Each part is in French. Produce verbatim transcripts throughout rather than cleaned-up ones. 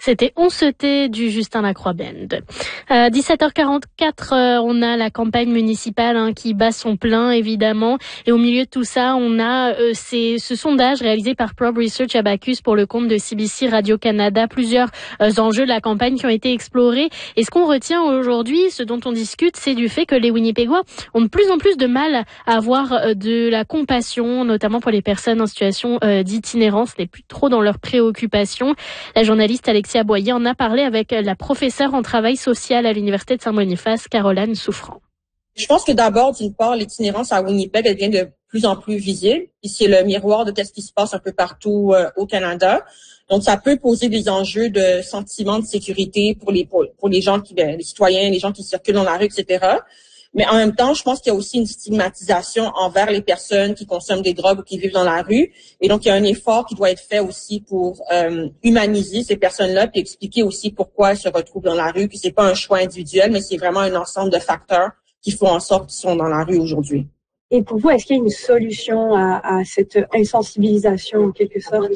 C'était On se tait du Justin Lacroix Band. Euh, dix-sept heures quarante-quatre, euh, on a la campagne municipale hein, qui bat son plein évidemment. Et au milieu de tout ça, on a euh, ces, ce sondage réalisé par Probe Research Abacus pour le compte de C B C Radio-Canada. Plusieurs euh, enjeux de la campagne qui ont été explorés. Et ce qu'on retient aujourd'hui, ce dont on discute, c'est du fait que les Winnipégois ont de plus en plus de mal à avoir euh, de la compassion, notamment pour les personnes en situation euh, d'itinérance. Ce n'est plus trop dans leurs préoccupations. La journaliste Alexia Boyer en a parlé avec la professeure en travail social à l'Université de Saint-Boniface, Caroline Souffrant. Je pense que d'abord, d'une part, l'itinérance à Winnipeg, elle devient de plus en plus visible. Puis c'est le miroir de ce qui se passe un peu partout euh, au Canada. Donc, ça peut poser des enjeux de sentiment de sécurité pour les pour, pour les gens qui, ben, les citoyens, les gens qui circulent dans la rue, et cetera. Mais en même temps, je pense qu'il y a aussi une stigmatisation envers les personnes qui consomment des drogues ou qui vivent dans la rue. Et donc, il y a un effort qui doit être fait aussi pour euh, humaniser ces personnes-là puis expliquer aussi pourquoi elles se retrouvent dans la rue, que c'est pas un choix individuel, mais c'est vraiment un ensemble de facteurs qui font en sorte qu'ils sont dans la rue aujourd'hui. Et pour vous, est-ce qu'il y a une solution à, à cette insensibilisation en quelque sorte?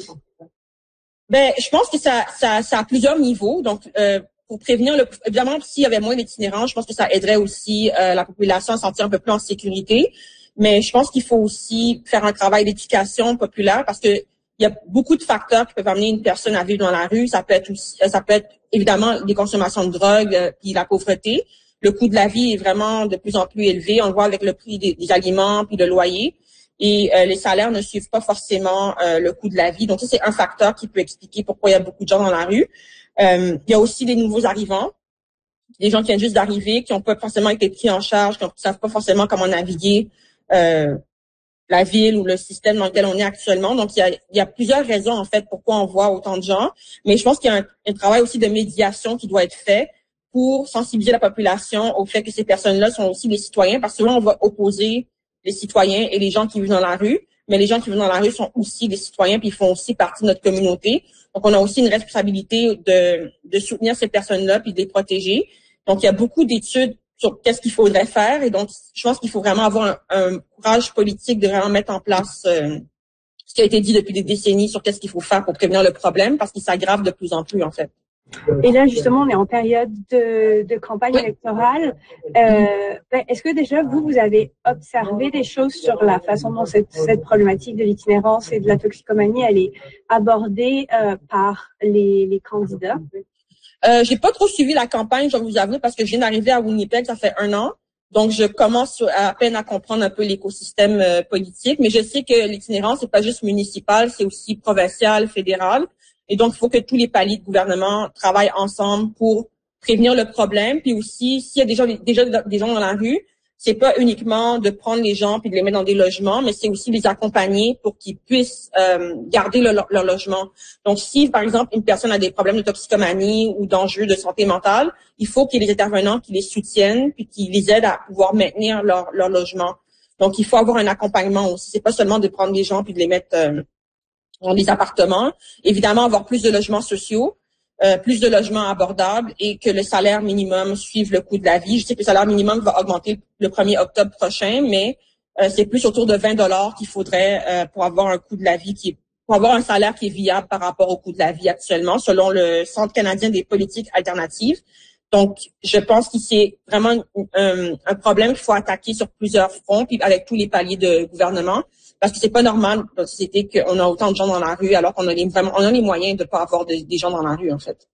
Ben, je pense que ça, ça, ça a plusieurs niveaux. Donc, euh, pour prévenir, le, évidemment, s'il y avait moins d'itinérants, je pense que ça aiderait aussi euh, la population à se sentir un peu plus en sécurité. Mais je pense qu'il faut aussi faire un travail d'éducation populaire parce que il y a beaucoup de facteurs qui peuvent amener une personne à vivre dans la rue. Ça peut être aussi, ça peut être évidemment des consommations de drogue euh, puis la pauvreté. Le coût de la vie est vraiment de plus en plus élevé. On le voit avec le prix des, des aliments puis le loyer. Et euh, les salaires ne suivent pas forcément euh, le coût de la vie. Donc ça, c'est un facteur qui peut expliquer pourquoi il y a beaucoup de gens dans la rue. Euh, il y a aussi des nouveaux arrivants, des gens qui viennent juste d'arriver, qui n'ont pas forcément été pris en charge, qui ne savent pas forcément comment naviguer euh, la ville ou le système dans lequel on est actuellement. Donc, il y a, il y a plusieurs raisons, en fait, pourquoi on voit autant de gens. Mais je pense qu'il y a un, un travail aussi de médiation qui doit être fait pour sensibiliser la population au fait que ces personnes-là sont aussi des citoyens, parce que souvent, on va opposer les citoyens et les gens qui vivent dans la rue, mais les gens qui vivent dans la rue sont aussi des citoyens puis ils font aussi partie de notre communauté. Donc, on a aussi une responsabilité de, de soutenir ces personnes-là puis de les protéger. Donc, il y a beaucoup d'études sur qu'est-ce qu'il faudrait faire et donc, je pense qu'il faut vraiment avoir un, un courage politique de vraiment mettre en place euh, ce qui a été dit depuis des décennies sur qu'est-ce qu'il faut faire pour prévenir le problème parce qu'il s'aggrave de plus en plus, en fait. Et là, justement, on est en période de, de campagne électorale. Euh, ben, est-ce que déjà, vous, vous avez observé des choses sur la façon dont cette, cette problématique de l'itinérance et de la toxicomanie, elle est abordée euh, par les, les candidats? Euh, j'ai pas trop suivi la campagne, je vais vous avouer, parce que je viens d'arriver à Winnipeg, ça fait un an. Donc, je commence à peine à comprendre un peu l'écosystème euh, politique. Mais je sais que l'itinérance, c'est pas juste municipal, c'est aussi provincial, fédéral. Et donc, il faut que tous les paliers de gouvernement travaillent ensemble pour prévenir le problème. Puis aussi, s'il y a déjà, déjà des gens dans la rue, c'est pas uniquement de prendre les gens puis de les mettre dans des logements, mais c'est aussi les accompagner pour qu'ils puissent euh, garder le, leur logement. Donc, si, par exemple, une personne a des problèmes de toxicomanie ou d'enjeux de santé mentale, il faut qu'il y ait des intervenants qui les soutiennent puis qui les aident à pouvoir maintenir leur, leur logement. Donc, il faut avoir un accompagnement aussi. C'est pas seulement de prendre les gens puis de les mettre euh, dans des appartements. Évidemment, avoir plus de logements sociaux, euh, plus de logements abordables et que le salaire minimum suive le coût de la vie. Je sais que le salaire minimum va augmenter le premier octobre prochain, mais euh, c'est plus autour de vingt dollars qu'il faudrait euh, pour avoir un coût de la vie qui est, pour avoir un salaire qui est viable par rapport au coût de la vie actuellement, selon le Centre canadien des politiques alternatives. Donc, je pense que c'est vraiment un, un problème qu'il faut attaquer sur plusieurs fronts, puis avec tous les paliers de gouvernement. Parce que c'est pas normal dans la société qu'on a autant de gens dans la rue alors qu'on a les, vraiment, on a les moyens de pas avoir de, des gens dans la rue, en fait.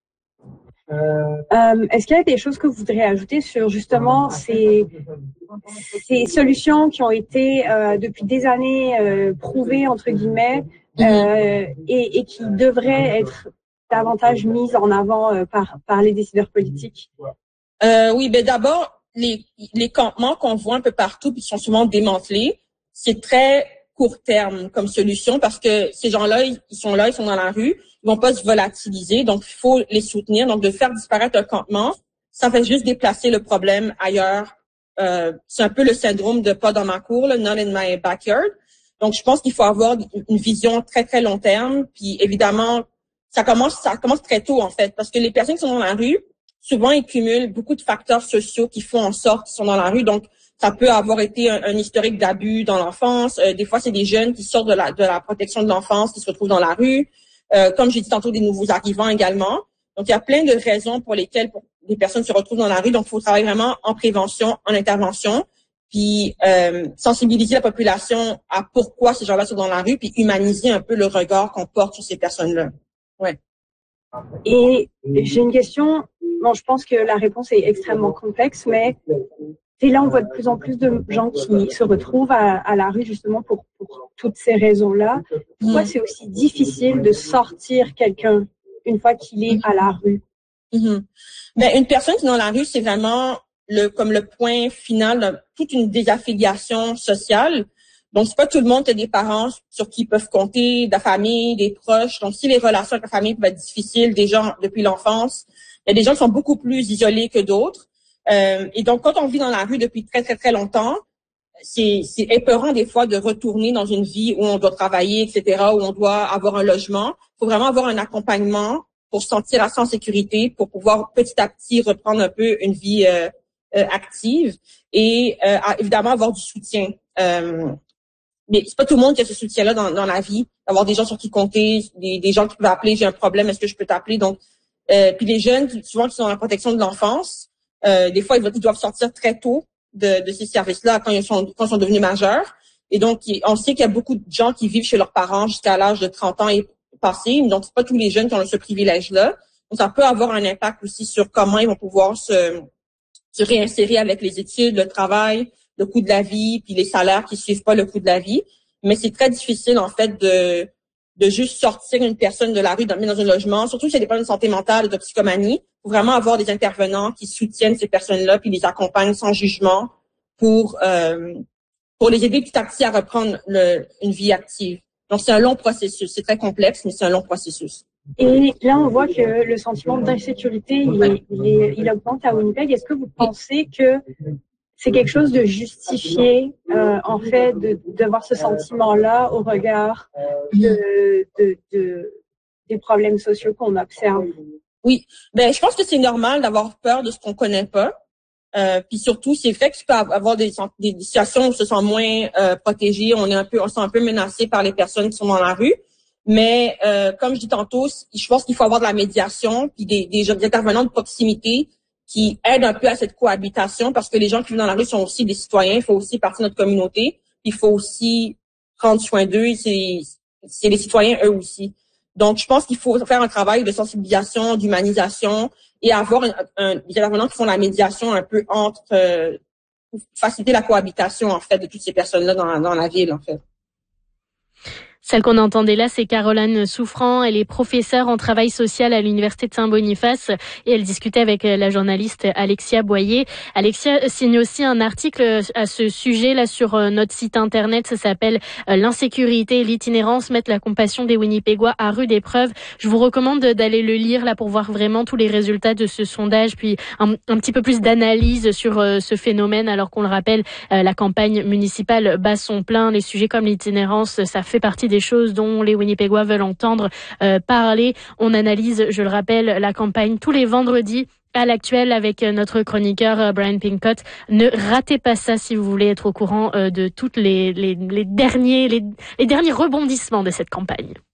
Euh, est-ce qu'il y a des choses que vous voudriez ajouter sur justement ces, ces solutions qui ont été euh, depuis des années euh, prouvées, entre guillemets, euh, et, et qui devraient être davantage mises en avant euh, par, par les décideurs politiques? Euh, oui, ben d'abord, les, les campements qu'on voit un peu partout puis qui sont souvent démantelés, c'est très court terme comme solution parce que ces gens-là, ils sont là, ils sont dans la rue, ils vont pas se volatiliser, donc il faut les soutenir. Donc, de faire disparaître un campement, ça fait juste déplacer le problème ailleurs. Euh, c'est un peu le syndrome de pas dans ma cour, là, not in my backyard. Donc, je pense qu'il faut avoir une vision très, très long terme. Puis, évidemment, ça commence, ça commence très tôt, en fait, parce que les personnes qui sont dans la rue, souvent, ils cumulent beaucoup de facteurs sociaux qui font en sorte qu'ils sont dans la rue. Donc, ça peut avoir été un, un historique d'abus dans l'enfance. Euh, des fois, c'est des jeunes qui sortent de la, de la protection de l'enfance, qui se retrouvent dans la rue. Euh, comme j'ai dit tantôt, des nouveaux arrivants également. Donc, il y a plein de raisons pour lesquelles les personnes se retrouvent dans la rue. Donc, il faut travailler vraiment en prévention, en intervention, puis euh, sensibiliser la population à pourquoi ces gens-là sont dans la rue, puis humaniser un peu le regard qu'on porte sur ces personnes-là. Ouais. Et j'ai une question. Bon, je pense que la réponse est extrêmement complexe, mais et là, on voit de plus en plus de gens qui se retrouvent à, à la rue justement pour, pour toutes ces raisons-là. Pourquoi mmh. c'est aussi difficile de sortir quelqu'un une fois qu'il est à la rue? Mmh. Ben, une personne qui est dans la rue, c'est vraiment le comme le point final de toute une désaffiliation sociale. Donc, c'est pas tout le monde qui a des parents sur qui ils peuvent compter, de la famille, des proches. Donc, si les relations avec la famille peuvent être difficiles déjà depuis l'enfance, il y a des gens qui sont beaucoup plus isolés que d'autres. Euh, et donc, quand on vit dans la rue depuis très, très, très longtemps, c'est, c'est épeurant des fois de retourner dans une vie où on doit travailler, et cetera, où on doit avoir un logement. Il faut vraiment avoir un accompagnement pour se sentir assez en sécurité, pour pouvoir petit à petit reprendre un peu une vie euh, euh, active et euh, évidemment avoir du soutien. Euh, mais c'est pas tout le monde qui a ce soutien-là dans, dans la vie, d'avoir des gens sur qui compter, des, des gens qui peuvent appeler, j'ai un problème, est-ce que je peux t'appeler? Donc, euh, puis les jeunes, souvent qui sont dans la protection de l'enfance, Euh, des fois, ils doivent sortir très tôt de, de ces services-là quand ils sont, quand ils sont devenus majeurs. Et donc, on sait qu'il y a beaucoup de gens qui vivent chez leurs parents jusqu'à l'âge de trente ans et passé. Donc, c'est pas tous les jeunes qui ont ce privilège-là. Donc, ça peut avoir un impact aussi sur comment ils vont pouvoir se, se réinsérer avec les études, le travail, le coût de la vie, puis les salaires qui suivent pas le coût de la vie. Mais c'est très difficile, en fait, de de juste sortir une personne de la rue, d'emmener dans un logement, surtout si elle a des problèmes de santé mentale, de toxicomanie. Il faut vraiment avoir des intervenants qui soutiennent ces personnes-là puis les accompagnent sans jugement pour euh, pour les aider petit à petit à reprendre le, une vie active. Donc, c'est un long processus. C'est très complexe, mais c'est un long processus. Et là, on voit que le sentiment d'insécurité, il, est, il, est, il augmente à Winnipeg. Est-ce que vous pensez que c'est quelque chose de justifié, euh, en fait, de d'avoir ce sentiment-là au regard de, de, de des problèmes sociaux qu'on observe? Oui, ben je pense que c'est normal d'avoir peur de ce qu'on connaît pas. Euh, puis surtout, c'est vrai que tu peux avoir des, des situations où on se sent moins euh, protégé, on est un peu, on se sent un peu menacé par les personnes qui sont dans la rue. Mais euh, comme je dis tantôt, je pense qu'il faut avoir de la médiation puis des, des, des intervenants de proximité qui aident un peu à cette cohabitation parce que les gens qui vivent dans la rue sont aussi des citoyens, il faut aussi partie de notre communauté, puis il faut aussi prendre soin d'eux, c'est, c'est les citoyens eux aussi. Donc, je pense qu'il faut faire un travail de sensibilisation, d'humanisation et avoir un, un, des intervenants qui font la médiation un peu entre, euh, pour faciliter la cohabitation, en fait, de toutes ces personnes-là dans, dans la ville, en fait. Celle qu'on entendait là, c'est Caroline Souffrant. Elle est professeure en travail social à l'Université de Saint-Boniface et elle discutait avec la journaliste Alexia Boyer. Alexia signe aussi un article à ce sujet là sur notre site internet. Ça s'appelle « L'insécurité et l'itinérance mettent la compassion des Winnipégois à rude épreuve ». Je vous recommande d'aller le lire là pour voir vraiment tous les résultats de ce sondage, puis un, un petit peu plus d'analyse sur euh, ce phénomène. Alors qu'on le rappelle, euh, la campagne municipale bat son plein. Les sujets comme l'itinérance, ça fait partie des choses dont les Winnipégois veulent entendre euh, parler. On analyse, je le rappelle, la campagne tous les vendredis à l'actuel avec notre chroniqueur Brian Pincott. Ne ratez pas ça si vous voulez être au courant euh, de toutes les, les, les derniers les, les derniers rebondissements de cette campagne.